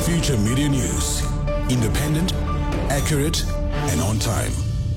Future Media News. Independent, accurate, and on time.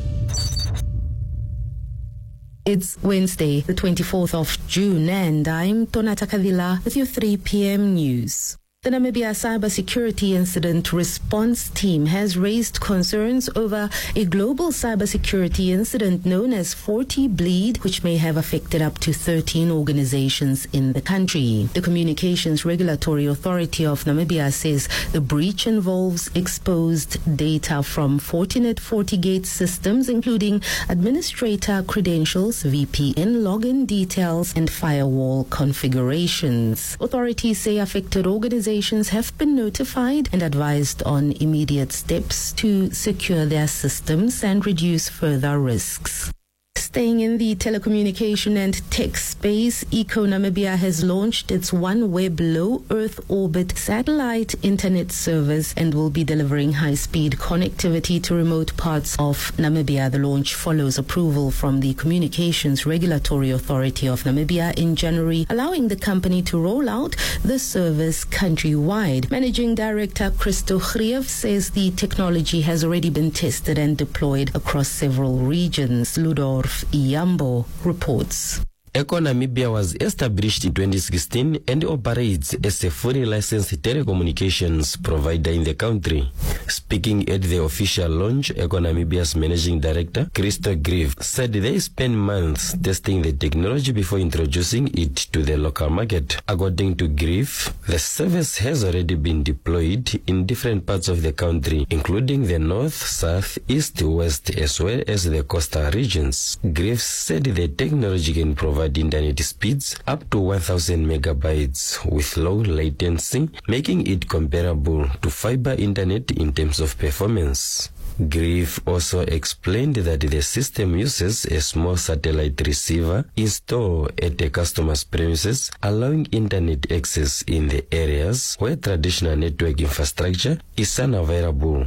It's Wednesday, the 24th of June, and I'm Tonata Kavila with your 3 p.m. news. The Namibia Cybersecurity Incident Response Team has raised concerns over a global cybersecurity incident known as 40 Bleed, which may have affected up to 13 organizations in the country. The Communications Regulatory Authority of Namibia says the breach involves exposed data from Fortinet FortiGate systems, including administrator credentials, VPN login details, and firewall configurations. Authorities say affected organizations have been notified and advised on immediate steps to secure their systems and reduce further risks. Staying in the telecommunication and tech space, Eco Namibia has launched its OneWeb low Earth orbit satellite internet service and will be delivering high-speed connectivity to remote parts of Namibia. The launch follows approval from the Communications Regulatory Authority of Namibia in January, allowing the company to roll out the service countrywide. Managing Director Christo Griev says the technology has already been tested and deployed across several regions. Ludorf Iyambo reports. Eco Namibia was established in 2016 and operates as a fully licensed telecommunications provider in the country. Speaking at the official launch, Eco Namibia's managing director, Christo Griev, said they spent months testing the technology before introducing it to the local market. According to Griev, the service has already been deployed in different parts of the country, including the north, south, east, west, as well as the coastal regions. Griev said the technology can provide internet speeds up to 1000 megabytes with low latency, making it comparable to fiber internet in terms of performance. Griev also explained that the system uses a small satellite receiver installed at the customer's premises, allowing internet access in the areas where traditional network infrastructure is unavailable.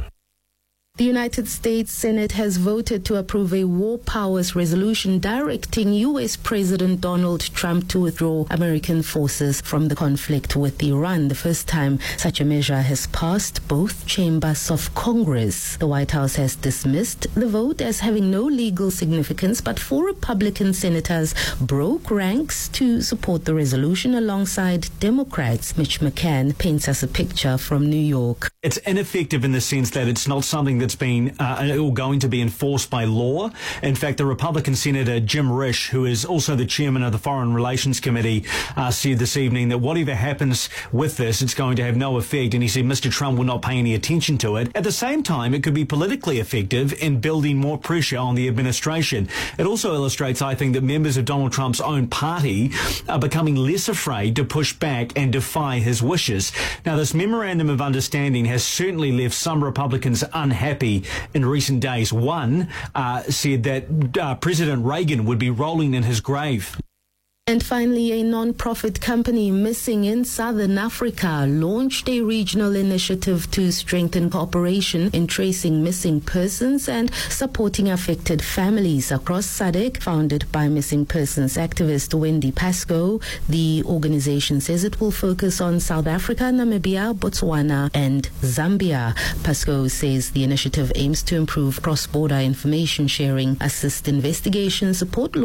The United States Senate has voted to approve a war powers resolution directing U.S. President Donald Trump to withdraw American forces from the conflict with Iran, the first time such a measure has passed both chambers of Congress. The White House has dismissed the vote as having no legal significance, but 4 Republican senators broke ranks to support the resolution alongside Democrats. Mitch McCann paints us a picture from New York. It's ineffective in the sense that it's not something that's been or going to be enforced by law. In fact, the Republican Senator Jim Risch, who is also the chairman of the Foreign Relations Committee, said this evening that whatever happens with this, it's going to have no effect. And he said Mr. Trump will not pay any attention to it. At the same time, it could be politically effective in building more pressure on the administration. It also illustrates, I think, that members of Donald Trump's own party are becoming less afraid to push back and defy his wishes. Now, this memorandum of understanding has certainly left some Republicans unhappy in recent days. One said that President Reagan would be rolling in his grave. And finally, a non-profit company Missing in Southern Africa launched a regional initiative to strengthen cooperation in tracing missing persons and supporting affected families across SADC. Founded by missing persons activist Wendy Pascoe, the organization says it will focus on South Africa, Namibia, Botswana, and Zambia. Pascoe says the initiative aims to improve cross-border information sharing, assist investigations, support